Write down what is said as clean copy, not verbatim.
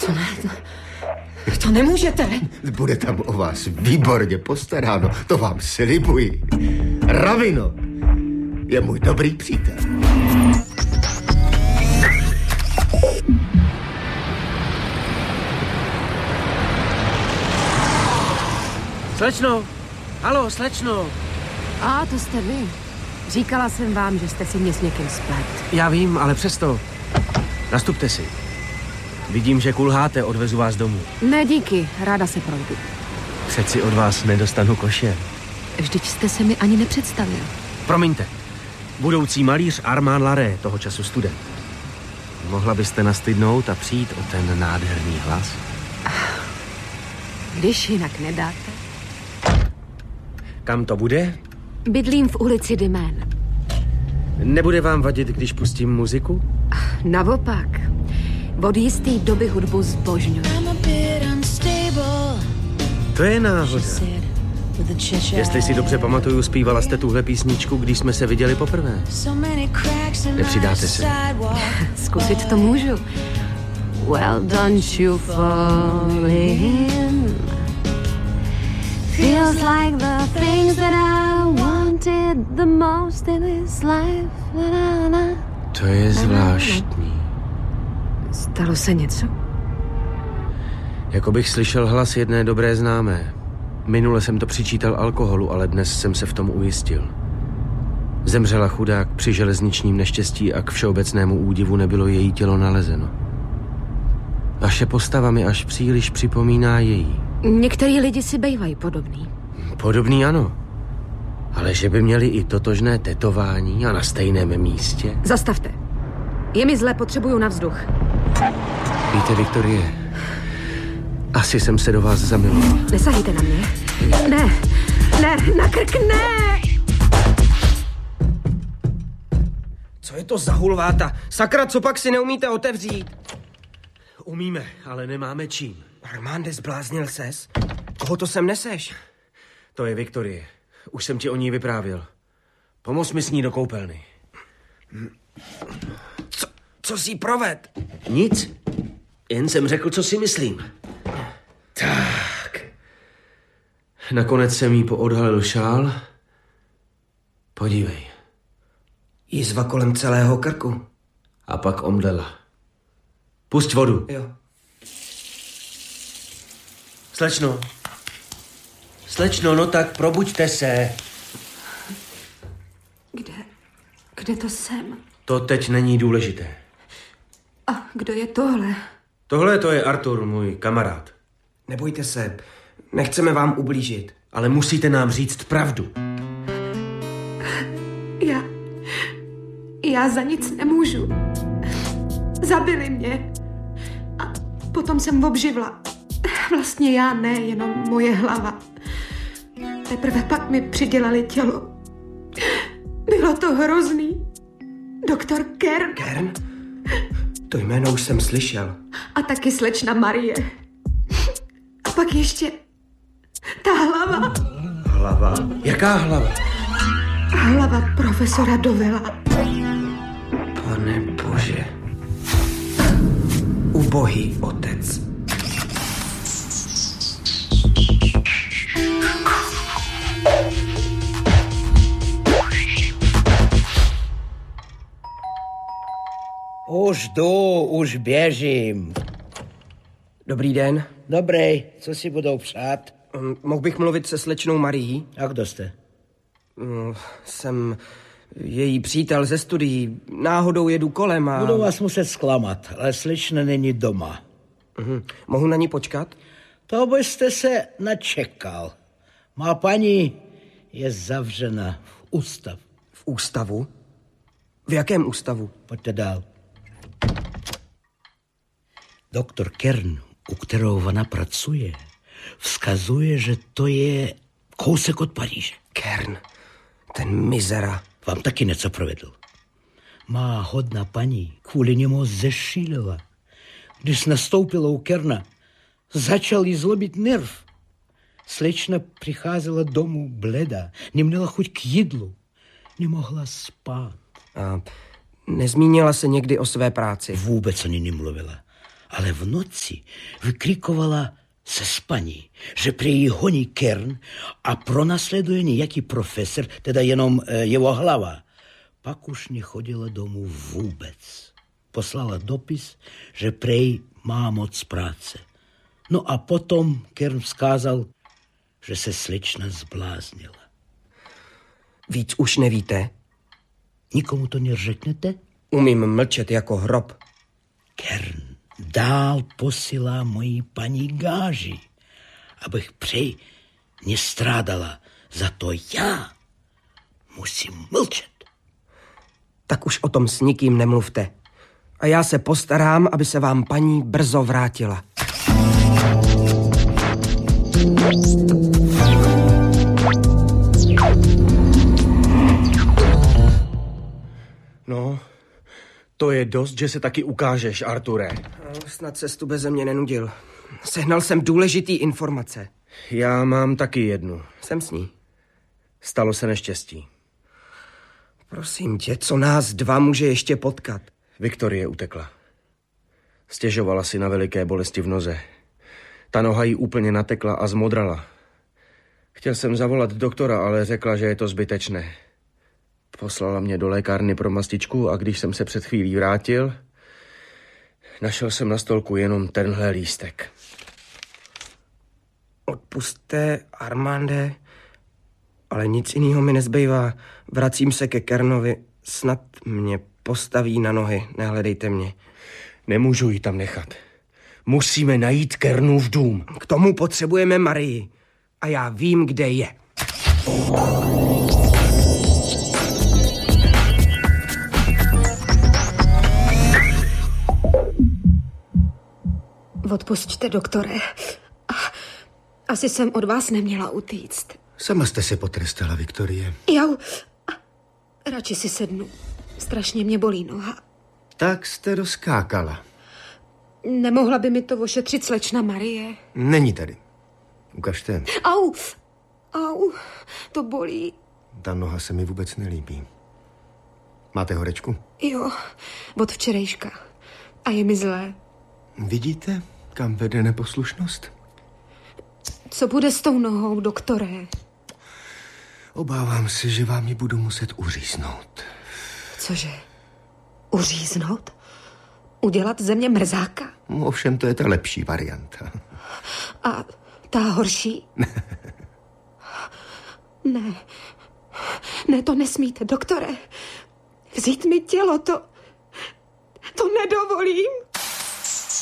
To nemůžete. Bude tam o vás výborně postaráno, to vám slibuji. Ravino je můj dobrý přítel. Slečno! Haló, slečno! A, to jste vy. Říkala jsem vám, že jste si mě s někým splet. Já vím, ale přesto. Nastupte si. Vidím, že kulháte, odvezu vás domů. Ne, díky, ráda se projdu. Přeci od vás nedostanu košer. Vždyť jste se mi ani nepředstavil. Promiňte. Budoucí malíř Armand Larré, toho času student. Mohla byste nastydnout a přijít o ten nádherný hlas? Když jinak nedáte. Kam to bude? Bydlím v ulici Dimén. Nebude vám vadit, když pustím muziku? Naopak. Od jisté doby hudbu zbožňuji. To je náhoda. Jestli si dobře pamatuju, zpívala jste tuhle písničku, když jsme se viděli poprvé. Nepřidáte se? Zkusit to můžu. Well, don't you fall in. Feels like the things that I wanted the most in this life. To je zvláštní. Stalo se něco? Jako bych slyšel hlas jedné dobré známé. Minule jsem to přičítal alkoholu, ale dnes jsem se v tom ujistil. Zemřela chudák při železničním neštěstí a k všeobecnému údivu nebylo její tělo nalezeno. Vaše postava mi až příliš připomíná její. Některý lidi si bejvají podobný. Podobný ano. Ale že by měli i totožné tetování a na stejném místě? Zastavte. Je mi zle, potřebuju na vzduch. Víte, Viktorie, asi jsem se do vás zamiloval. Nesahejte na mě. Ne, na krk, ne! Co je to za hulváta? Sakra, co pak si neumíte otevřít? Umíme, ale nemáme čím. Armande, zbláznil ses? Koho to sem neseš? To je Viktorie. Už jsem ti o ní vyprávěl. Pomoz mi s ní do koupelny. Co jsi proved? Nic. Jen jsem řekl, co si myslím. Tak. Nakonec jsem jí poodhalil šál. Podívej. Jízva kolem celého krku. A pak omdlela. Pusť vodu. Jo. Slečno, no tak probuďte se. Kde to jsem? To teď není důležité. A kdo je tohle? Tohle to je Artur, můj kamarád. Nebojte se, nechceme vám ublížit. Ale musíte nám říct pravdu. Já za nic nemůžu. Zabili mě. A potom jsem obživla. Vlastně já ne, jenom moje hlava. Teprve pak mi přidělali tělo. Bylo to hrozný. Doktor Kern. Kern? To jméno už jsem slyšel. A taky slečna Marie. A pak ještě ta hlava. Hlava? Jaká hlava? Hlava profesora Dovela. Pane Bože. Ubohý otec. Už jdu, už běžím. Dobrý den. Dobrý, co si budou přát? Mohl bych mluvit se slečnou Marií? A kdo jste? Jsem její přítel ze studií. Náhodou jedu kolem a... Budu vás muset zklamat, ale slečna není doma. Mohu na ní počkat? To byste se načekal. Má paní je zavřena v ústav. V ústavu? V jakém ústavu? Pojďte dál. Doktor Kern, u kterého ona pracuje, vzkazuje, že to je kousek od Paříže. Kern, ten mizera. Vám taky něco provedl. Má hodná paní kvůli němu zešílela. Když nastoupila u Kerna, začal jí zlobit nerv. Slečna přicházela domů bleda, neměla chuť k jídlu, nemohla spát. A nezmínila se někdy o své práci? Vůbec o ní nemluvila. ale v noci vykrikovala ze spaní, že prej jí honí Kern a pronasleduje nějaký profesor, teda jenom jeho hlava. Pak už nechodila domů vůbec. Poslala dopis, že prej má moc práce. No a potom Kern vzkázal, že se slečna zbláznila. Víc už nevíte? Nikomu to neřeknete? Umím mlčet jako hrob. Kern dál posílá mojí paní gáži, abych prej nestrádala. Za to já musím mlčet. Tak už o tom s nikým nemluvte. A já se postarám, aby se vám paní brzo vrátila. No, to je dost, že se taky ukážeš, Arture. Snad se tu beze mě nenudil. Sehnal jsem důležitý informace. Já mám taky jednu. Jsem s ní. Stalo se neštěstí. Prosím tě, co nás dva může ještě potkat? Viktorie utekla. Stěžovala si na veliké bolesti v noze. Ta noha jí úplně natekla a zmodrala. Chtěl jsem zavolat doktora, ale řekla, že je to zbytečné. Poslala mě do lékárny pro mastičku a když jsem se před chvílí vrátil, našel jsem na stolku jenom tenhle lístek. Odpusťte, Armande, ale nic jiného mi nezbývá. Vracím se ke Kernovi, snad mě postaví na nohy, nehledejte mě. Nemůžu ji tam nechat. Musíme najít Kernův dům. K tomu potřebujeme Marii a já vím, kde je. Odpusťte, doktore. Asi jsem od vás neměla utíct. Sama jste se potrestala, Viktorie. Jau, radši si sednu. Strašně mě bolí noha. Tak jste rozkákala. Nemohla by mi to ošetřit slečna Marie? Není tady. Ukažte. Au, to bolí. Ta noha se mi vůbec nelíbí. Máte horečku? Jo, od včerejška. A je mi zlé. Vidíte, kam vede neposlušnost? Co bude s tou nohou, doktore? Obávám se, že vám ji budu muset uříznout. Cože? Uříznout? Udělat ze mě mrzáka? Ovšem, to je ta lepší varianta. A ta horší? Ne, to nesmíte, doktore. Vzít mi tělo, to nedovolím.